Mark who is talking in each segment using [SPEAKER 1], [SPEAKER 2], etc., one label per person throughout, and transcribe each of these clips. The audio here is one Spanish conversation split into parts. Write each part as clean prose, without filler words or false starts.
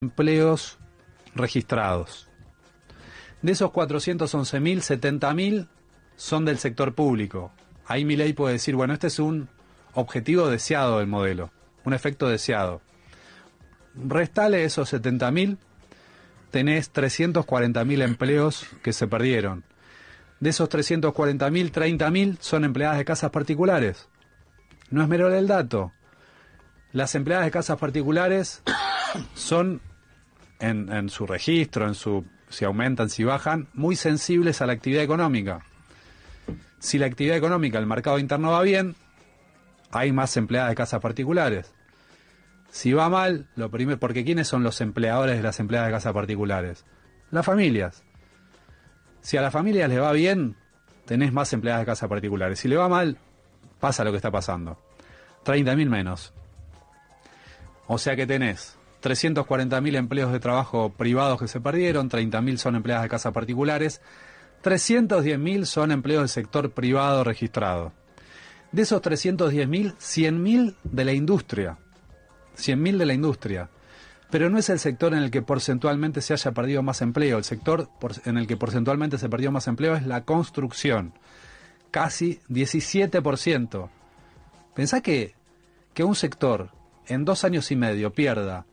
[SPEAKER 1] empleos registrados. De esos 411.000, 70.000 son del sector público. Ahí Milei puede decir, bueno, este es un objetivo deseado del modelo, un efecto deseado. Restale esos 70.000, tenés 340.000 empleos que se perdieron. De esos 340.000, 30.000 son empleadas de casas particulares. No es menor el dato. Las empleadas de casas particulares son, en su registro, si aumentan, si bajan, muy sensibles a la actividad económica. Si la actividad económica, el mercado interno va bien, hay más empleadas de casas particulares. Si va mal, lo primero, porque ¿quiénes son los empleadores de las empleadas de casas particulares? Las familias. Si a las familias les va bien, tenés más empleadas de casas particulares. Si le va mal, pasa lo que está pasando. 30.000 menos. O sea que tenés 340.000 empleos de trabajo privados que se perdieron, 30.000 son empleadas de casas particulares, 310.000 son empleos del sector privado registrado. De esos 310.000, 100.000 de la industria. 100.000 de la industria. Pero no es el sector en el que porcentualmente se haya perdido más empleo. El sector en el que porcentualmente se perdió más empleo es la construcción. Casi 17%. Pensá que un sector en 2 años y medio pierda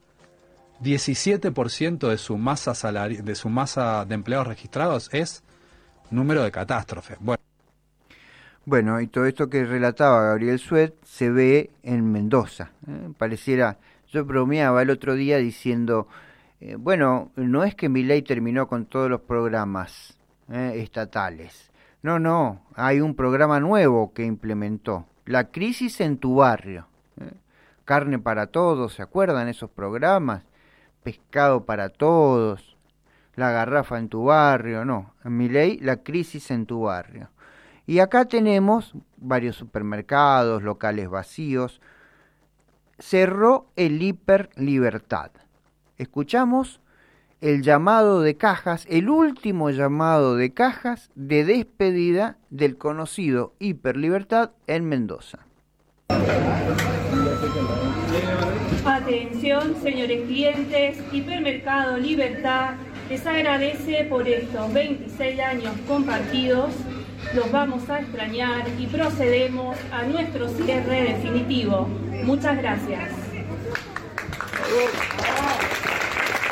[SPEAKER 1] 17% de su masa de su masa de empleados registrados es número de catástrofe.
[SPEAKER 2] Bueno, y todo esto que relataba Gabriel Suet se ve en Mendoza. Pareciera, yo bromeaba el otro día diciendo, bueno, no es que Milei terminó con todos los programas estatales. No, hay un programa nuevo que implementó, La Crisis en tu Barrio. Carne para todos, ¿se acuerdan esos programas? Pescado para todos, La Garrafa en tu Barrio, no, Milei, La Crisis en tu Barrio. Y acá tenemos varios supermercados, locales vacíos. Cerró el Hiper Libertad. Escuchamos el llamado de Cajas, el último llamado de Cajas de despedida del conocido Hiper Libertad en Mendoza.
[SPEAKER 3] Atención, señores clientes, Hipermercado Libertad les agradece por estos 26 años compartidos. Los vamos a extrañar y procedemos a nuestro cierre definitivo. Muchas gracias.